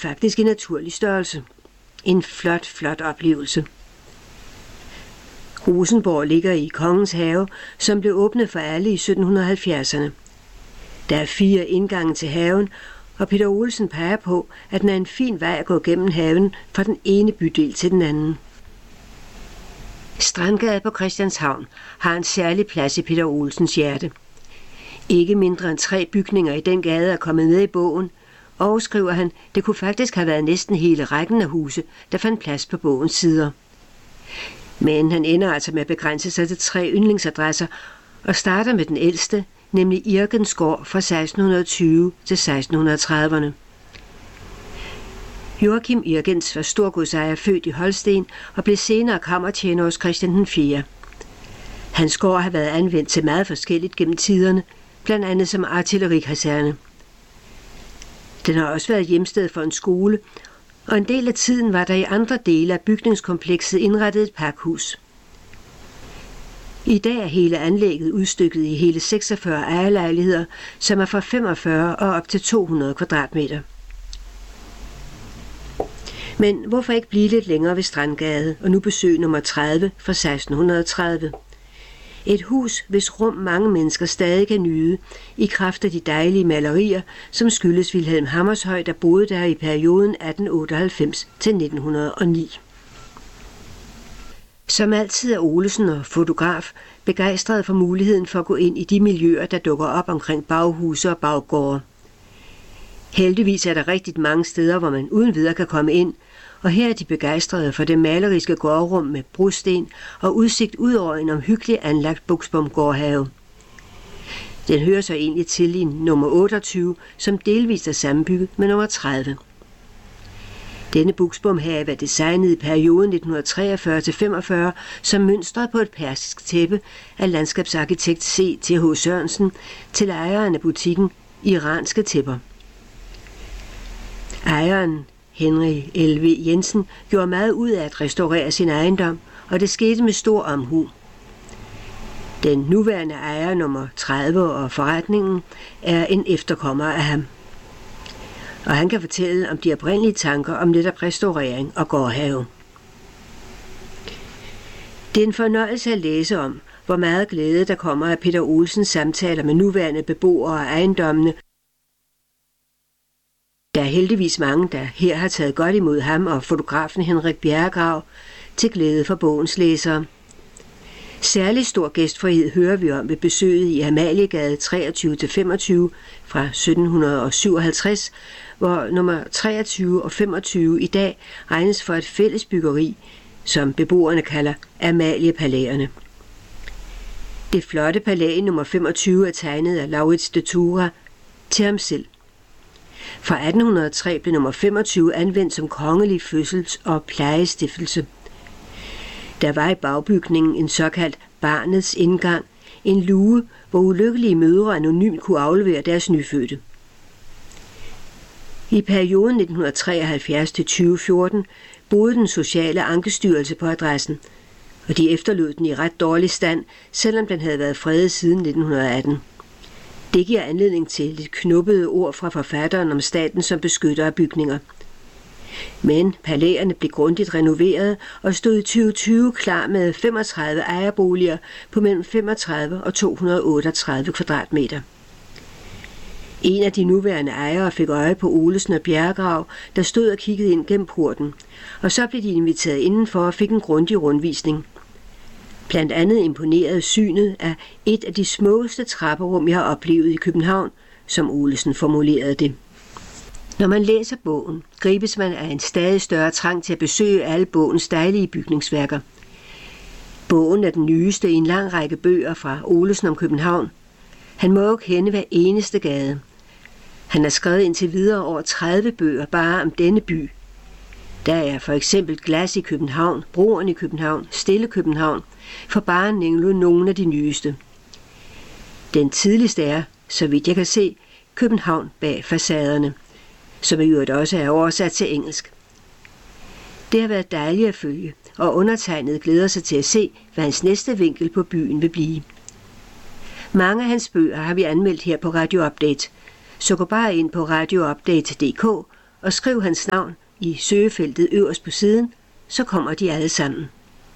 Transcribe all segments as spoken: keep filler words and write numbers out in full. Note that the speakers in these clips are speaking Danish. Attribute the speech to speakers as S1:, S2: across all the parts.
S1: faktisk en naturlig størrelse. En flot, flot oplevelse. Rosenborg ligger i Kongens Have, som blev åbnet for alle i sytten halvfjerdserne. Der er fire indgange til haven, og Peter Olsen peger på, at den er en fin vej at gå gennem haven fra den ene bydel til den anden. Strandgade på Christianshavn har en særlig plads i Peter Olsens hjerte. Ikke mindre end tre bygninger i den gade er kommet med i bogen, og, skriver han, det kunne faktisk have været næsten hele rækken af huse, der fandt plads på bogens sider. Men han ender altså med at begrænse sig til tre yndlingsadresser og starter med den ældste, nemlig Irgens Gård fra seksten tyve til seksten trediverne. Joachim Irgens var storgodsejer født i Holsten og blev senere kammertjener hos Christian den fjerde. Hans gård har været anvendt til meget forskelligt gennem tiderne, blandt andet som artillerikaserne. Den har også været hjemsted for en skole, og en del af tiden var der i andre dele af bygningskomplekset indrettet et pakhus. I dag er hele anlægget udstykket i hele seksogfyrre ejerlejligheder, som er fra femogfyrre og op til to hundrede kvadratmeter. Men hvorfor ikke blive lidt længere ved Strandgade og nu besøge nummer tredive fra seksten tredive? Et hus, hvis rum mange mennesker stadig kan nyde i kraft af de dejlige malerier, som skyldes Vilhelm Hammershøi, der boede der i perioden atten otteoghalvfems til nitten hundrede og ni. Som altid er Olesen og fotograf begejstret for muligheden for at gå ind i de miljøer, der dukker op omkring baghuse og baggårde. Heldigvis er der rigtig mange steder, hvor man uden videre kan komme ind, og her er de begejstrede for det maleriske gårdrum med brosten og udsigt ud over en omhyggelig anlagt Buxbom gårdhave. Den hører så egentlig til i nummer otteogtyve, som delvist er sammenbygget med nummer tredive. Denne Buxbom-have er designet i perioden nitten treogfyrre til femogfyrre som mønstret på et persisk tæppe af landskabsarkitekt C T H Sørensen til ejeren af butikken Iranske Tæpper. Ejeren, Henry L V Jensen, gjorde meget ud af at restaurere sin ejendom, og det skete med stor omhu. Den nuværende ejer nummer tredive og forretningen er en efterkommer af ham. Og han kan fortælle om de oprindelige tanker om netop restaurering og gårdhave. Det er en fornøjelse at læse om, hvor meget glæde der kommer af Peter Olsens samtaler med nuværende beboere af ejendommene. Der er heldigvis mange, der her har taget godt imod ham og fotografen Henrik Bjerregrav til glæde for bogens læsere. Særlig stor gæstfrihed hører vi om ved besøget i Amaliegade treogtyve til femogtyve fra sytten syvoghalvtreds, hvor nummer treogtyve og femogtyve i dag regnes for et fælles byggeri, som beboerne kalder Amaliepalæerne. Det flotte palæ nummer femogtyve er tegnet af Laurits de Thura til ham selv. Fra atten hundrede og tre blev nummer femogtyve anvendt som kongelig fødsels- og plejestiftelse. Der var i bagbygningen en såkaldt barnets indgang, en luge, hvor ulykkelige mødre anonymt kunne aflevere deres nyfødte. I perioden nitten treoghalvfjerds til tyve fjorten boede den sociale ankestyrelse på adressen, og de efterlod den i ret dårlig stand, selvom den havde været fredet siden nitten atten. Det giver anledning til lidt knubbede ord fra forfatteren om staten som beskytter af bygninger. Men palæerne blev grundigt renoveret og stod i tyve tyve klar med femogtredive ejerboliger på mellem femogtredive og to hundrede og otteogtredive kvadratmeter. En af de nuværende ejere fik øje på Olesen og Bjerregrav, der stod og kiggede ind gennem porten, og så blev de inviteret indenfor og fik en grundig rundvisning. Blandt andet imponerede synet af et af de smukkeste trapperum, jeg har oplevet i København, som Olesen formulerede det. Når man læser bogen, gribes man af en stadig større trang til at besøge alle bogens dejlige bygningsværker. Bogen er den nyeste i en lang række bøger fra Olesen om København. Han må jo kende hver eneste gade. Han har skrevet indtil videre over tredive bøger bare om denne by. Der er for eksempel Glas i København, Broen i København, Stille København, for bare at nævne nogle af de nyeste. Den tidligste er, så vidt jeg kan se, København bag facaderne, som i øvrigt også er oversat til engelsk. Det har været dejligt at følge, og undertegnet glæder sig til at se, hvad hans næste vinkel på byen vil blive. Mange af hans bøger har vi anmeldt her på Radio Update, så gå bare ind på radio update punktum d k og skriv hans navn i søgefeltet øverst på siden, så kommer de alle sammen.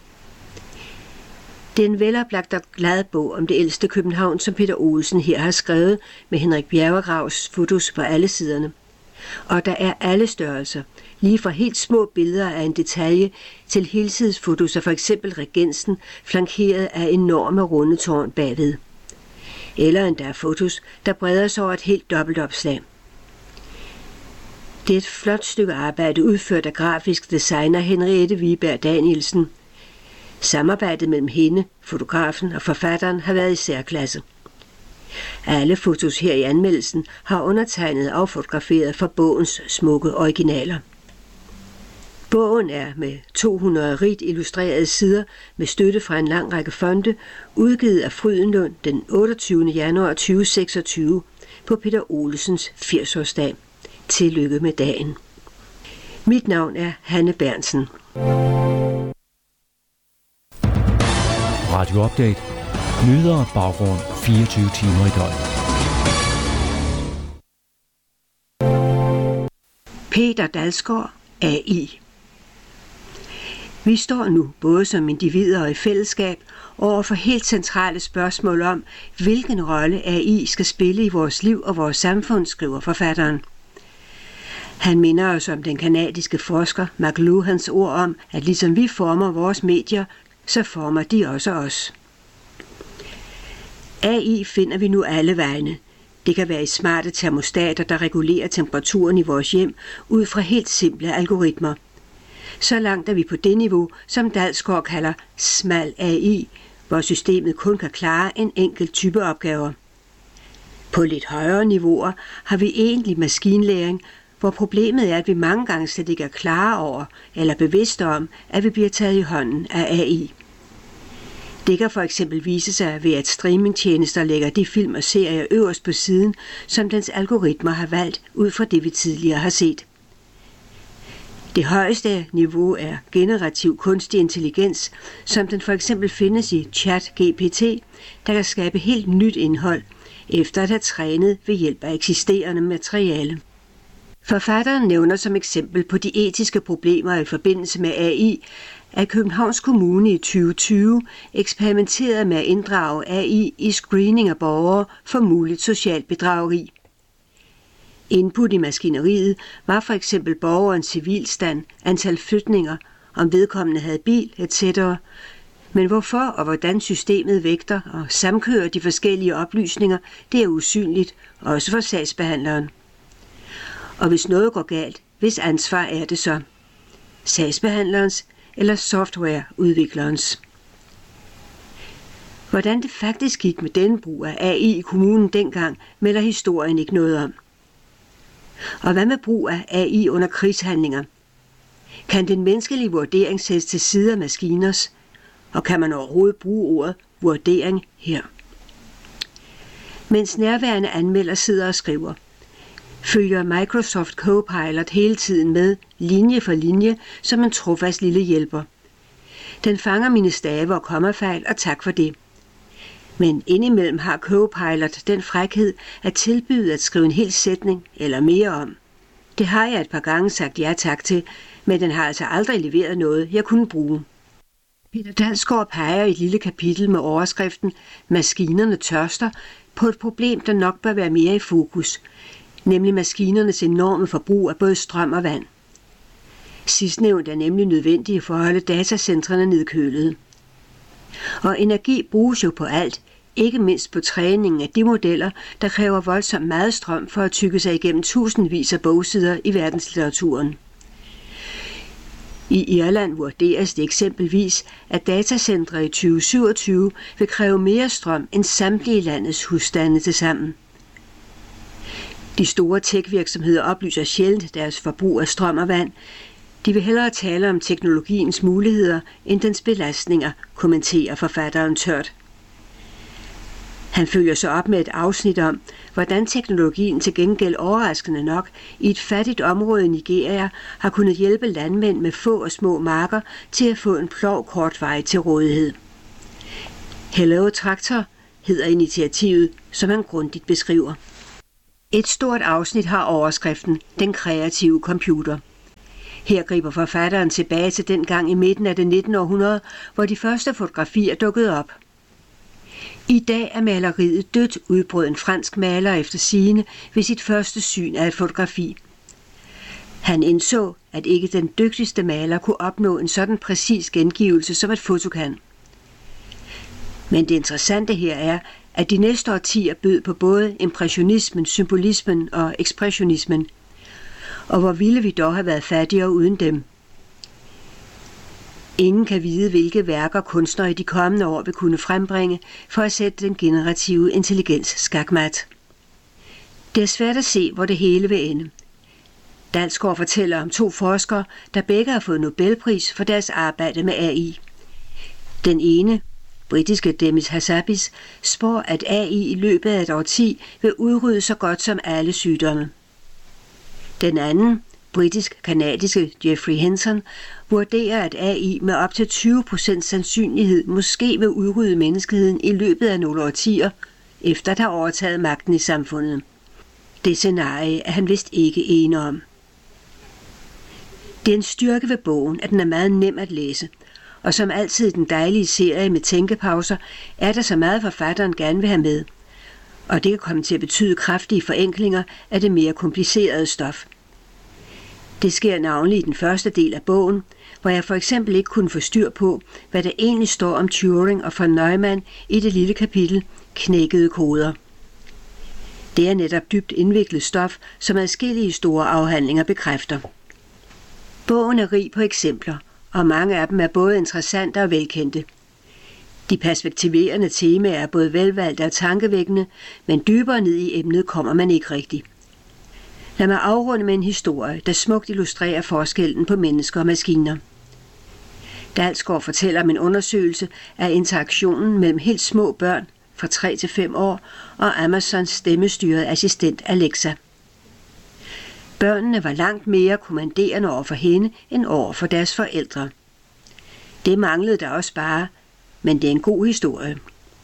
S1: Det er en veloplagt og glad bog om det ældste København, som Peter Olsen her har skrevet med Henrik Bjerregravs fotos på alle siderne. Og der er alle størrelser, lige fra helt små billeder af en detalje til helsidsfotos af for eksempel Regensen, flankeret af enorme runde tårn bagved. Eller endda fotos, der breder sig over et helt dobbeltopslag. Det er et flot stykke arbejde udført af grafisk designer Henriette Wiberg Danielsen. Samarbejdet mellem hende, fotografen og forfatteren har været i særklasse. Alle fotos her i anmeldelsen har undertegnet og fotograferet fra bogens smukke originaler. Bogen er med to hundrede rigt illustrerede sider med støtte fra en lang række fonde, udgivet af Frydenlund den otteogtyvende januar to tusind og seksogtyve på Peter Olsens firs-årsdag. Tillykke med dagen. Mit navn er Hanne Berntsen.
S2: Radio Update. Nyheder og baggrund fireogtyve timer i døgnet.
S1: Peter Dalsgaard, A I. Vi står nu både som individer og i fællesskab over for helt centrale spørgsmål om, hvilken rolle A I skal spille i vores liv og vores samfund, skriver forfatteren. Han minder os om den kanadiske forsker McLuhans ord om, at ligesom vi former vores medier, så former de også os. A I finder vi nu alle vegne. Det kan være i smarte termostater, der regulerer temperaturen i vores hjem ud fra helt simple algoritmer. Så langt er vi på det niveau, som Dalsgaard kalder smal A I, hvor systemet kun kan klare en enkelt type opgaver. På lidt højere niveauer har vi egentlig maskinlæring, hvor problemet er, at vi mange gange slet ikke er klare over eller bevidste om, at vi bliver taget i hånden af A I. Det kan for eksempel vise sig ved, at streamingtjenester lægger de film og serier øverst på siden, som dens algoritmer har valgt ud fra det, vi tidligere har set. Det højeste niveau er generativ kunstig intelligens, som den for eksempel findes i ChatGPT, der kan skabe helt nyt indhold, efter at have trænet ved hjælp af eksisterende materiale. Forfatteren nævner som eksempel på de etiske problemer i forbindelse med A I, at Københavns Kommune i tyve tyve eksperimenterede med at inddrage A I i screening af borgere for muligt socialt bedrageri. Input i maskineriet var for eksempel borgerens civilstand, antal flytninger, om vedkommende havde bil, et cetera. Men hvorfor og hvordan systemet vægter og samkører de forskellige oplysninger, det er usynligt, også for sagsbehandleren. Og hvis noget går galt, hvis ansvar er det så? Sagsbehandlerens eller softwareudviklerens? Hvordan det faktisk gik med denne brug af A I i kommunen dengang, melder historien ikke noget om. Og hvad med brug af A I under krigshandlinger? Kan den menneskelige vurdering sættes til side af maskiners? Og kan man overhovedet bruge ordet vurdering her? Mens nærværende anmelder sidder og skriver, følger Microsoft Copilot hele tiden med, linje for linje, som en trofast lille hjælper. Den fanger mine stave og kommafejl, og tak for det. Men indimellem har Copilot den frækhed at tilbyde at skrive en hel sætning eller mere om. Det har jeg et par gange sagt ja tak til, men den har altså aldrig leveret noget, jeg kunne bruge. Peter Dalsgaard peger i et lille kapitel med overskriften Maskinerne tørster på et problem, der nok bør være mere i fokus, nemlig maskinernes enorme forbrug af både strøm og vand. Sidstnævnt er nemlig nødvendige for at holde datacentrene nedkølede. Og energi bruges jo på alt, ikke mindst på træningen af de modeller, der kræver voldsomt meget strøm for at tygge sig igennem tusindvis af bogsider i verdenslitteraturen. I Irland vurderes det eksempelvis, at datacentre i tyve syvogtyve vil kræve mere strøm end samtlige landets husstande tilsammen. De store tech-virksomheder oplyser sjældent deres forbrug af strøm og vand. De vil hellere tale om teknologiens muligheder end dens belastninger, kommenterer forfatteren tørt. Han følger sig op med et afsnit om, hvordan teknologien til gengæld overraskende nok i et fattigt område i Nigeria har kunnet hjælpe landmænd med få og små marker til at få en plov kort vej til rådighed. Hello Traktor hedder initiativet, som han grundigt beskriver. Et stort afsnit har overskriften Den kreative computer. Her griber forfatteren tilbage til den gang i midten af det nittende århundrede, hvor de første fotografier dukkede op. I dag er maleriet dødt, udbrød en fransk maler efter sigende ved sit første syn af et fotografi. Han indså, at ikke den dygtigste maler kunne opnå en sådan præcis gengivelse, som et foto kan. Men det interessante her er, at de næste årtier bød på både impressionismen, symbolismen og ekspressionismen. Og hvor ville vi dog have været fattigere uden dem? Ingen kan vide, hvilke værker kunstnere i de kommende år vil kunne frembringe for at sætte den generative intelligens skakmat. Det er svært at se, hvor det hele vil ende. Dalsgaard fortæller om to forskere, der begge har fået Nobelpris for deres arbejde med A I. Den ene, britiske Demis Hassabis, spår, at A I i løbet af et årti vil udrydde så godt som alle sygdomme. Den anden, britisk-kanadiske Geoffrey Hinton, vurderer, at A I med op til tyve procent sandsynlighed måske vil udrydde menneskeheden i løbet af nogle årtier, efter at have overtaget magten i samfundet. Det scenarie er han vist ikke enig om. Det er en styrke ved bogen, at den er meget nem at læse, og som altid i den dejlige serie med tænkepauser, er der så meget forfatteren gerne vil have med. Og det kan komme til at betyde kraftige forenklinger af det mere komplicerede stof. Det sker navnlig i den første del af bogen, hvor jeg for eksempel ikke kunne få styr på, hvad der egentlig står om Turing og von Neumann i det lille kapitel Knækkede koder. Det er netop dybt indviklet stof, som adskillige store afhandlinger bekræfter. Bogen er rig på eksempler, og mange af dem er både interessante og velkendte. De perspektiverende temaer er både velvalgte og tankevækkende, men dybere ned i emnet kommer man ikke rigtigt. Lad mig afrunde med en historie, der smukt illustrerer forskellen på mennesker og maskiner. Dalsgaard fortæller om en undersøgelse af interaktionen mellem helt små børn fra tre til fem år og Amazons stemmestyrede assistent Alexa. Børnene var langt mere kommanderende over for hende end over for deres forældre. Det manglede der også bare, men det er en god historie.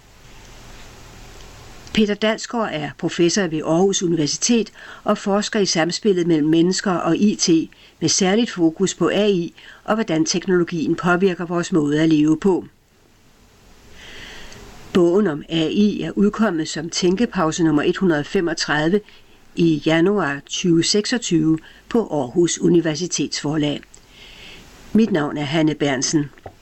S1: Peter Dalsgaard er professor ved Aarhus Universitet og forsker i samspillet mellem mennesker og I T med særligt fokus på A I og hvordan teknologien påvirker vores måde at leve på. Bogen om A I er udkommet som tænkepause nummer et hundrede femogtredive i januar tyve seksogtyve på Aarhus Universitetsforlag. Mit navn er Hanne Bernsen.